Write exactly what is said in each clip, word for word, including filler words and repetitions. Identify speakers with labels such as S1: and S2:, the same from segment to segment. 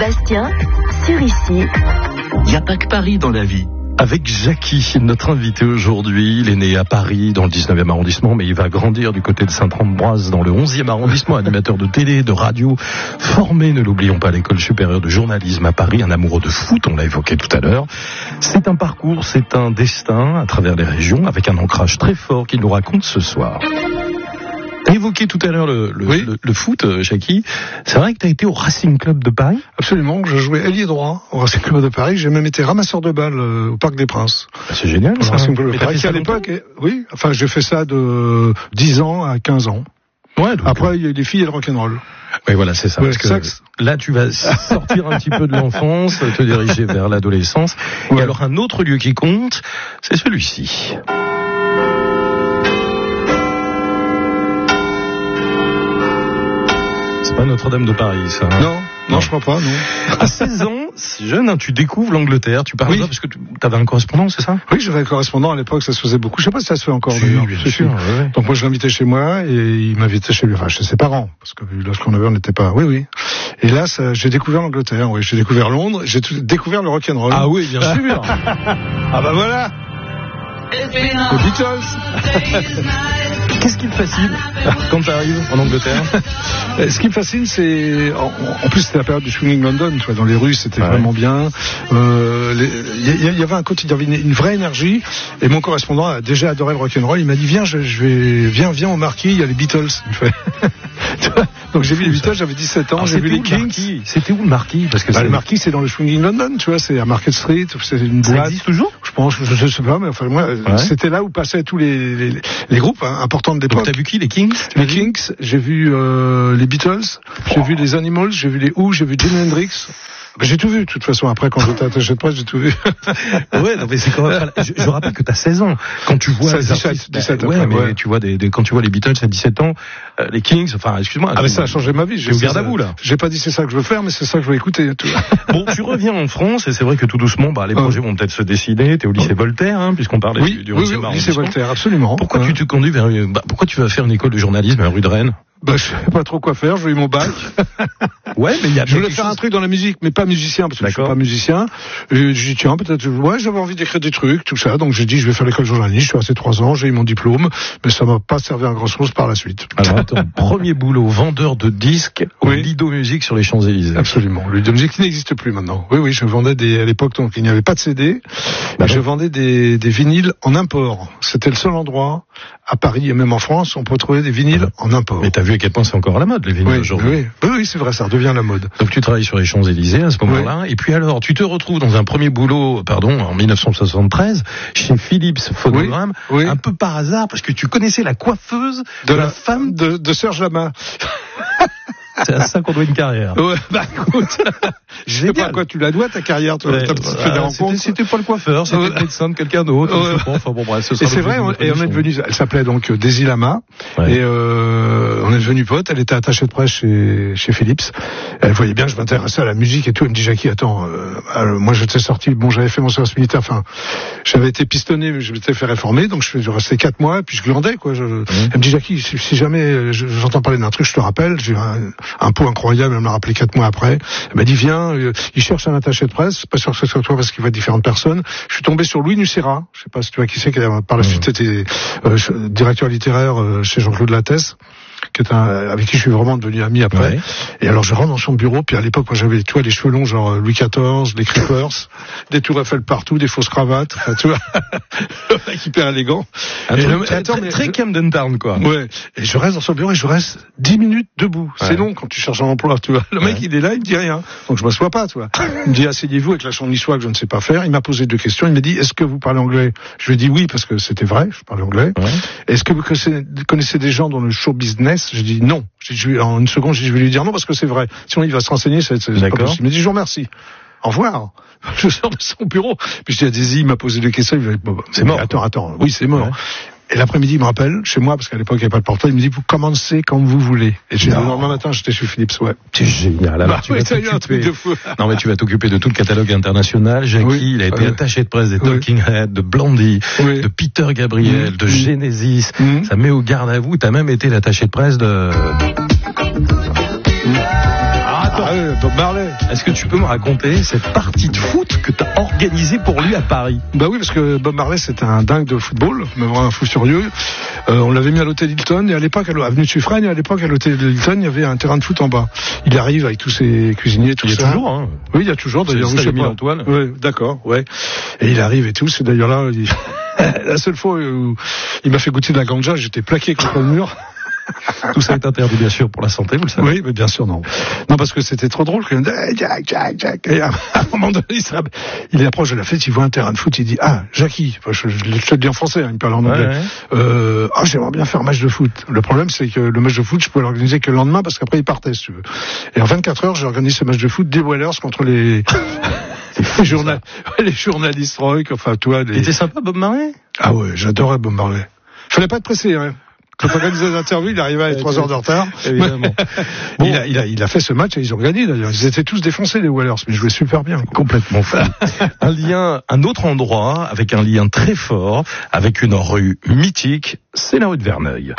S1: Bastien, sur Ici.
S2: Il n'y a pas que Paris dans la vie.
S3: Avec Jackie, notre invité aujourd'hui, il est né à Paris dans le dix-neuvième arrondissement, mais il va grandir du côté de Saint-Ambroise dans le onzième arrondissement, animateur de télé, de radio, formé, ne l'oublions pas, à l'école supérieure de journalisme à Paris, un amoureux de foot, on l'a évoqué tout à l'heure. C'est un parcours, c'est un destin à travers les régions, avec un ancrage très fort qu'il nous raconte ce soir. T'as évoqué tout à l'heure le, le, oui. le, le foot, Jackie. C'est vrai que t'as été au Racing Club de Paris ?
S4: Absolument, je jouais ailier droit au Racing Club de Paris. J'ai même été ramasseur de balles euh, au Parc des Princes.
S3: Bah, c'est génial, ça.
S4: Racing Club de Paris, qui à l'époque, et, oui, enfin j'ai fait ça de dix ans à quinze ans. Ouais, donc, après, il y a eu les filles et le rock'n'roll.
S3: Oui, voilà, c'est ça. Ouais, parce que sax. Là, tu vas sortir un petit peu de l'enfance, te diriger vers l'adolescence. Ouais. Et alors, un autre lieu qui compte, c'est celui-ci. C'est pas Notre-Dame de Paris, ça.
S4: Non, non, non, je crois pas, non.
S3: À seize ans, jeune, hein, tu découvres l'Angleterre, tu parles oui. là parce que tu avais un correspondant, c'est ça ?
S4: Oui, j'avais un correspondant à l'époque, ça se faisait beaucoup. Je sais pas si ça se fait encore,
S3: si,
S4: d'ailleurs.
S3: Bien sûr, ouais, ouais.
S4: Donc moi, je l'invitais chez moi et il m'invitait chez lui, enfin chez ses parents, parce que lorsqu'on avait, on n'était pas. Oui, oui. Et là, ça, j'ai découvert l'Angleterre, oui, j'ai découvert Londres, j'ai tout, découvert le rock'n'roll.
S3: Ah oui, bien sûr.
S4: Ah bah voilà. Les Beatles.
S3: Qu'est-ce qui te fascine quand tu arrives en Angleterre ?
S4: Ce qui me fascine, c'est en, en plus c'était la période du swinging London, tu vois, dans les rues, c'était ouais. vraiment bien. Il euh, y, y avait un côté, il y avait une, une vraie énergie. Et mon correspondant a déjà adoré le rock'n'roll. Il m'a dit viens, je, je vais, viens, viens au Marquis, il y a les Beatles. Donc j'ai vu les Beatles, j'avais dix-sept ans, alors, j'ai vu les Kings.
S3: C'était où le Marquis ? Parce que
S4: bah, le Marquis, c'est dans le swinging London, tu vois, c'est à Market Street, c'est une boîte.
S3: Ça existe toujours ?
S4: Je pense, je, je sais pas, mais enfin moi, ouais. c'était là où passaient tous les les, les groupes hein, importants de l'époque.
S3: Donc t'as vu qui ? Les Kings ?
S4: Les Kings, j'ai vu euh, les Beatles, j'ai oh. vu les Animals, j'ai vu les Who, j'ai vu Jimi Hendrix. Ben, j'ai tout vu, de toute façon. Après, quand j'étais attaché de presse, j'ai tout vu.
S3: Ouais, non, mais c'est quand même. Je, je rappelle que t'as seize ans. Quand tu vois.
S4: les artistes, dix-sept,
S3: ouais,
S4: après,
S3: mais
S4: ouais.
S3: tu vois des, des, quand tu vois les Beatles à dix-sept ans, euh, les Kings, enfin, excuse-moi.
S4: Ah, mais ça a changé ma vie.
S3: J'ai garde à vous, là.
S4: J'ai pas dit c'est ça que je veux faire, mais c'est ça que je veux écouter, tout.
S3: Bon, tu reviens en France, et c'est vrai que tout doucement, bah, les projets vont peut-être se décider. T'es au lycée Voltaire, hein, puisqu'on parlait
S4: oui,
S3: du, du
S4: oui, oui, lycée Voltaire, absolument.
S3: Pourquoi tu te conduis vers, bah, pourquoi tu vas faire une école de journalisme à rue de Rennes?
S4: Bah, je sais pas trop quoi faire, j'ai eu mon bac.
S3: Ouais, mais il y a
S4: je voulais faire chose... un truc dans la musique, mais pas musicien, parce que D'accord. je suis pas musicien. Et j'ai dit, tiens, peut-être, ouais, j'avais envie d'écrire des trucs, tout ça. Donc j'ai dit, je vais faire l'école de journalisme. Je suis resté trois ans, j'ai eu mon diplôme, mais ça m'a pas servi à grand chose par la suite.
S3: Alors, attends, premier boulot, vendeur de disques, oui. Lido Musique sur les Champs-Élysées.
S4: Absolument. Le Lido Musique qui n'existe plus maintenant. Oui, oui, je vendais des, à l'époque, donc, il n'y avait pas de C D. Bah je vendais des, des vinyles en import. C'était le seul endroit, à Paris et même en France, on peut trouver des vinyles ah. en import.
S3: Mais t'as vu à quel point c'est encore à la mode, les vinyles
S4: oui,
S3: aujourd'hui.
S4: Oui, oui, oui, c'est vrai, ça redevient la mode.
S3: Donc tu travailles sur les Champs-Élysées à ce moment-là, oui. Et puis alors, tu te retrouves dans un premier boulot, pardon, en dix-neuf cent soixante-treize, chez Philips Phonogramme, oui, oui. un peu par hasard, parce que tu connaissais la coiffeuse de, de la, la femme
S4: de, de Serge Lama.
S3: C'est à ça qu'on doit une carrière.
S4: Ouais, bah écoute, je sais pas à quoi tu la dois ta carrière, toi. Ouais,
S3: voilà, c'était, c'était pas le coiffeur, c'était ouais. le médecin de quelqu'un d'autre. Ouais. Enfin bon, bref, ce
S4: et c'est vrai, on, et on est devenu, elle s'appelait donc Daisy Lama, ouais. et euh, on est devenu potes. Elle était attachée de presse chez chez Philips. Elle voyait bien que je m'intéressais à la musique et tout. Elle me dit, Jackie, attends, euh, alors, moi j'étais sorti, bon, j'avais fait mon service militaire, enfin, j'avais été pistonné, mais je m'étais fait réformer, donc je suis resté quatre mois, et puis je glandais quoi. Je, mmh. Elle me dit, Jackie, si, si jamais je, j'entends parler d'un truc, je te rappelle, j'ai un, un pot incroyable, elle me l'a rappelé quatre mois après. Elle m'a dit, viens, euh, il cherche un attaché de presse, pas sûr que ce soit toi parce qu'il va être différentes personnes. Je suis tombé sur Louis Nucera, je sais pas si tu vois qui c'est, qui a par la mmh. suite été euh, directeur littéraire euh, chez Jean-Claude Lattès, qui est un, avec qui je suis vraiment devenu ami après. Ouais. Et alors je rentre dans son bureau, puis à l'époque moi j'avais tu vois les cheveux longs genre Louis quatorze, les Creepers, des tours Eiffel partout, des fausses cravates, enfin, tu vois, hyper élégant.
S3: Un truc, le, attends, très, mais très je... Camden Town quoi.
S4: Ouais. Et je reste dans son bureau et je reste dix minutes debout. Ouais. C'est long quand tu cherches un emploi, tu vois. Le ouais. mec il est là, il me dit rien, donc je m'assois pas, tu vois. Il me dit asseyez-vous avec l'accent niçois que je ne sais pas faire. Il m'a posé deux questions. Il m'a dit est-ce que vous parlez anglais? Je lui ai dit oui parce que c'était vrai, je parlais anglais. Ouais. Est-ce que vous connaissez des gens dans le show business? J'ai dit non. Je lui, en une seconde, je vais lui dire non parce que c'est vrai. Sinon, il va se renseigner, c'est, c'est pas possible. Il m'a dit, je vous remercie. Au revoir. Je sors de son bureau. Puis je dis à Daisy, il m'a posé des questions. Il m'a dit, bon, bah, c'est mort. Attends, attends. Oui, c'est mort. Ouais. Et l'après-midi, il me rappelle, chez moi, parce qu'à l'époque, il n'y avait pas de portable, il me dit, vous commencez quand vous voulez. Et j'ai dit, le lendemain matin, j'étais chez Philips, ouais.
S3: C'est génial. Alors, bah, tu, oui, vas t'occuper... de fou. Non, mais tu vas t'occuper de tout le catalogue international. Jackie, oui, il a été oui. attaché de presse des oui. Talking Heads, de Blondie, oui. de Peter Gabriel, mmh. de Genesis. Mmh. Ça met au garde à vous. T'as même été l'attaché de presse de... Mmh. Ah, attends.
S4: Ah ouais, Bob Marley.
S3: Est-ce que tu peux me raconter cette partie de foot que tu as organisée pour lui à Paris?
S4: Bah oui, parce que Bob Marley, c'était un dingue de football, mais vraiment un fou furieux. Euh, on l'avait mis à l'hôtel Hilton, et à l'époque, à l'avenue de Suffren, et à l'époque, à l'hôtel Hilton, il y avait un terrain de foot en bas. Il arrive avec tous ses cuisiniers, tout ça.
S3: Il y a toujours, hein.
S4: Oui, il y a toujours, d'ailleurs,
S3: c'est
S4: je sais pas.
S3: Antoine.
S4: Oui, d'accord, ouais. Et il arrive et tout, c'est d'ailleurs là, il... la seule fois où il m'a fait goûter de la ganja, j'étais plaqué contre le mur.
S3: Tout ça est interdit, bien sûr, pour la santé, vous le savez.
S4: Oui, mais bien sûr, non. Non, parce que c'était trop drôle. Il me dit, hey, Jack, Jack, Jack. Et à un moment donné, il, se... il approche de la fête, il voit un terrain de foot, il dit, ah, Jackie. Enfin, je, je, je te le dis en français, hein, il me parle en anglais. Ouais, ouais. Euh, ah, j'aimerais bien faire un match de foot. Le problème, c'est que le match de foot, je pouvais l'organiser que le lendemain, parce qu'après, il partait, si tu veux. Et en vingt-quatre heures, j'organise ce match de foot des Whalers contre les, les, journal... les journalistes rock, enfin, toi. Les...
S3: Il était sympa, Bob Marley?
S4: Ah ouais, j'adorais Bob Marley. Fallait pas être pressé, hein. Quand on organisait des interviews, il arrivait avec trois heures de retard.
S3: Évidemment.
S4: Bon. Il, a, il, a, il a fait ce match et ils ont gagné d'ailleurs. Ils étaient tous défoncés, les Whalers, mais ils jouaient super bien. Quoi.
S3: Complètement fou. Un lien, un autre endroit avec un lien très fort, avec une rue mythique, c'est la rue de Verneuil.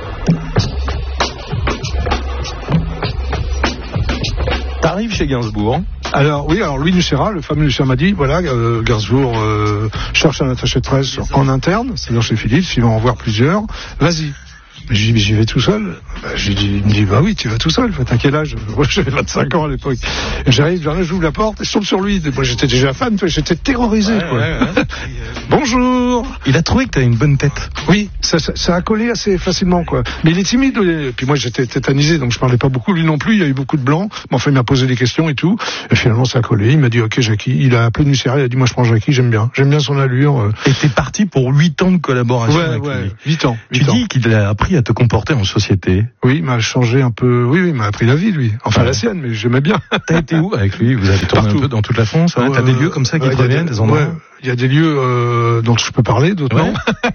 S3: T'arrives chez Gainsbourg.
S4: Alors oui, alors Louis Nucera, le fameux Nucera m'a dit, voilà, euh, Gainsbourg euh, cherche un attaché de presse en interne, c'est-à-dire chez Philippe, il va en voir plusieurs, vas-y. Mais je lui dis, j'y vais tout seul. Bah, je lui dis, il me dit, bah oui, tu vas tout seul. T'as quel âge? Moi, j'avais vingt-cinq ans à l'époque. Et j'arrive, j'ouvre la porte et je tombe sur lui. Moi, j'étais déjà fan, j'étais terrorisé. Ouais, quoi. Ouais, ouais. Bonjour.
S3: Il a trouvé que t'avais une bonne tête.
S4: Oui, ça, ça, ça a collé assez facilement, quoi. Mais il est timide. Et puis moi, j'étais tétanisé, donc je parlais pas beaucoup. Lui non plus, il y a eu beaucoup de blancs. Mais enfin, il m'a posé des questions et tout. Et finalement, ça a collé. Il m'a dit, ok, Jackie. Il a appelé Nucera, il a dit, moi, je prends Jackie, j'aime bien. J'aime bien son allure.
S3: Et t'es parti pour huit ans de collaboration
S4: ouais,
S3: avec
S4: ouais,
S3: lui.
S4: huit ans.
S3: Tu
S4: huit ans.
S3: dis qu'il a appris à te comporter en société.
S4: Oui, il m'a changé un peu. Oui, oui, il m'a appris la vie, lui. Enfin, ouais. La sienne, mais j'aimais bien.
S3: T'as été où avec lui? Vous avez tourné
S4: Partout.
S3: Un peu dans toute la France, hein.
S4: euh,
S3: T'as des lieux comme ça qui
S4: ouais,
S3: te reviennent, des, des endroits?
S4: Ouais. Il y a des lieux euh, dont je peux parler, d'autres
S3: ouais.
S4: non.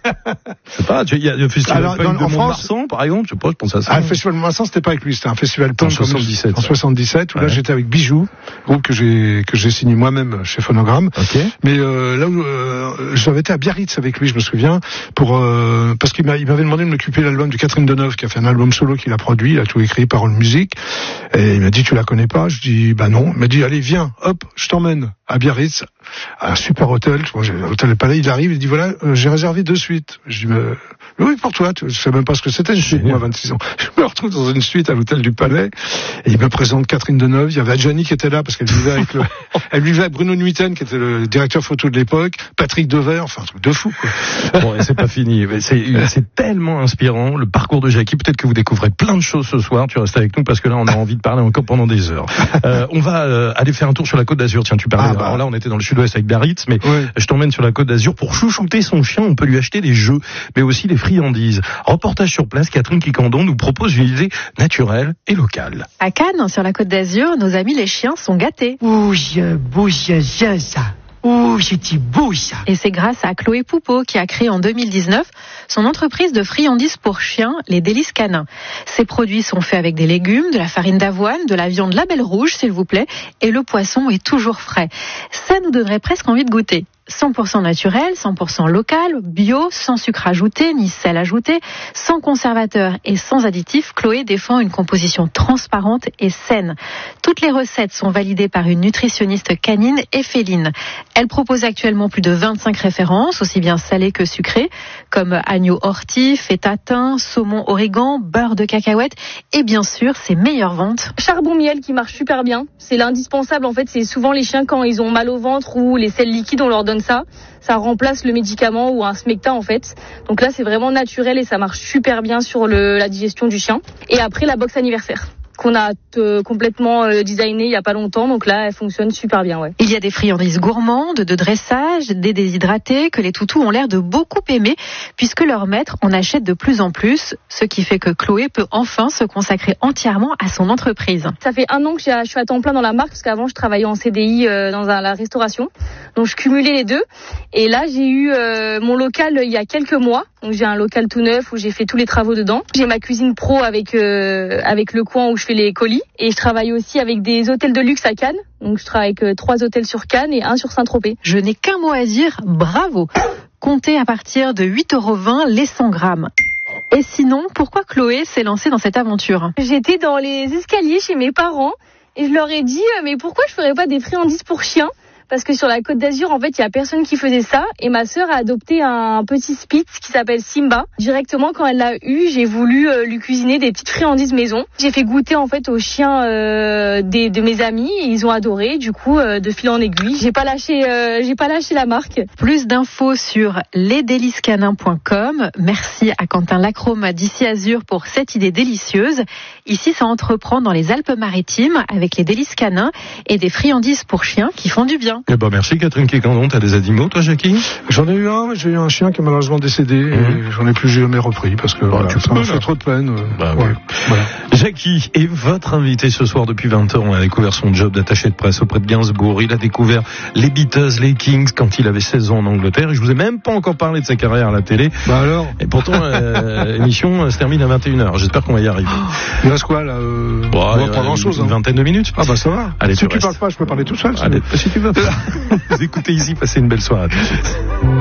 S3: Je sais pas, il y a le festival
S4: Alors,
S3: punk
S4: dans,
S3: de Mont-de-Marsan, par exemple, je sais pas, je pense à ça.
S4: Ah, le festival de Mont-de-Marsan, c'était pas avec lui, c'était un festival punk
S3: en soixante-dix-sept.
S4: En soixante-dix-sept, où
S3: ouais.
S4: là j'étais avec Bijoux, groupe que j'ai que j'ai signé moi-même chez Phonogramme.
S3: Okay.
S4: Mais euh, là où euh, j'avais été à Biarritz avec lui, je me souviens, pour euh, parce qu'il m'a, il m'avait demandé de m'occuper de l'album de Catherine Deneuve, qui a fait un album solo qu'il a produit, il a tout écrit, paroles, musique. Et il m'a dit, tu la connais pas? Je dis, bah non. Il m'a dit, allez, viens, hop, je t'emmène à Biarritz, à un super hôtel. Moi, j'ai l'hôtel Palais. Il arrive, il dit, voilà, euh, j'ai réservé de suite. Je dis, mais oui, pour toi. Je sais même pas ce que c'était. Je suis moi, vingt-six ans. Je me retrouve dans une suite à l'hôtel du Palais. Et il me présente Catherine Deneuve. Il y avait Adjani qui était là parce qu'elle vivait avec le, elle vivait avec Bruno Nuiten, qui était le directeur photo de l'époque, Patrick Devers, enfin, un truc de fou, quoi.
S3: Bon, et c'est pas fini. C'est, c'est tellement inspirant, le parcours de Jackie. Peut-être que vous découvrez plein de choses ce soir. Tu restes avec nous parce que là, on a envie de parler encore pendant des heures. Euh, on va euh, aller faire un tour sur la Côte d'Azur. Tiens, tu parlais. Ah bah. Alors là, on était dans le sud-ouest avec Biarritz, mais ouais. Je t'emmène sur la Côte d'Azur pour chouchouter son chien. On peut lui acheter des jeux, mais aussi des friandises. Reportage sur place, Catherine Quicandon nous propose une idée naturelle et locale.
S1: À Cannes, sur la Côte d'Azur, nos amis les chiens sont gâtés.
S5: Bouge, bouge, je, ça. Ouh, je dis bouge, ça.
S1: Et c'est grâce à Chloé Poupeau qui a créé en deux mille dix-neuf son entreprise de friandises pour chiens, les Délices Canins. Ces produits sont faits avec des légumes, de la farine d'avoine, de la viande label rouge, s'il vous plaît, et le poisson est toujours frais. Ça nous donnerait presque envie de goûter. cent pour cent naturel, cent pour cent local, bio, sans sucre ajouté ni sel ajouté, sans conservateur et sans additifs, Chloé défend une composition transparente et saine. Toutes les recettes sont validées par une nutritionniste canine et féline. Elle propose actuellement plus de vingt-cinq références, aussi bien salées que sucrées, comme agneau ortie, feta thym, saumon origan, beurre de cacahuète et bien sûr ses meilleures ventes.
S6: Charbon miel qui marche super bien, c'est l'indispensable en fait, c'est souvent les chiens quand ils ont mal au ventre ou les selles liquides on leur donne ça, ça remplace le médicament ou un smecta en fait. Donc là c'est vraiment naturel et ça marche super bien sur le, la digestion du chien. Et après la box anniversaire qu'on a euh, complètement euh, designé il y a pas longtemps, donc là elle fonctionne super bien, ouais.
S1: Il y a des friandises gourmandes, de dressage, des déshydratés que les toutous ont l'air de beaucoup aimer puisque leur maître en achète de plus en plus, ce qui fait que Chloé peut enfin se consacrer entièrement à son entreprise.
S6: Ça fait un an que je suis à temps plein dans la marque parce qu'avant je travaillais en C D I euh, dans un, la restauration, donc je cumulais les deux et là j'ai eu euh, mon local il y a quelques mois. Donc j'ai un local tout neuf où j'ai fait tous les travaux dedans. J'ai ma cuisine pro avec euh, avec le coin où je fais les colis et je travaille aussi avec des hôtels de luxe à Cannes. Donc je travaille avec euh, trois hôtels sur Cannes et un sur Saint-Tropez.
S1: Je n'ai qu'un mot à dire, bravo. Comptez à partir de huit euros vingt les cent grammes. Et sinon, pourquoi Chloé s'est lancée dans cette aventure ?
S6: J'étais dans les escaliers chez mes parents. Et je leur ai dit, mais pourquoi je ferais pas des friandises pour chiens ? Parce que sur la Côte d'Azur, en fait, il y a personne qui faisait ça. Et ma sœur a adopté un petit Spitz qui s'appelle Simba. Directement, quand elle l'a eu, j'ai voulu euh, lui cuisiner des petites friandises maison. J'ai fait goûter, en fait, aux chiens euh, des, de mes amis. Et ils ont adoré. Du coup, euh, de fil en aiguille, j'ai pas lâché, euh, j'ai pas lâché la marque.
S1: Plus d'infos sur les délices canins point com. Merci à Quentin Lacrome d'Ici Azur pour cette idée délicieuse. Ici, ça entreprend dans les Alpes-Maritimes avec les délices canins et des friandises pour chiens qui font du bien.
S3: Eh ben merci Catherine Quécandon, t'as des animaux toi Jackie ?
S4: J'en ai eu un, j'ai eu un chien qui est malheureusement décédé mmh. et j'en ai plus jamais repris parce que bah, voilà, ça m'a fait trop de peine.
S3: Bah,
S4: ouais.
S3: oui. Voilà. Jackie est votre invité ce soir depuis vingt ans. On a découvert son job d'attaché de presse auprès de Gainsbourg. Il a découvert les Beatles, les Kings quand il avait seize ans en Angleterre. Et je vous ai même pas encore parlé de sa carrière à la télé.
S4: Bah alors.
S3: Et pourtant euh, l'émission se termine à vingt et une heures. J'espère qu'on va y arriver.
S4: Il reste quoi là euh...
S3: bon,
S4: bon, Pas grand chose.
S3: Une
S4: hein.
S3: vingtaine de minutes.
S4: Ah bah ça va.
S3: Allez,
S4: si tu, tu parles pas, je peux parler tout seul.
S3: Allez, si tu veux. Vous écoutez ici, passez une belle soirée. À tout de suite.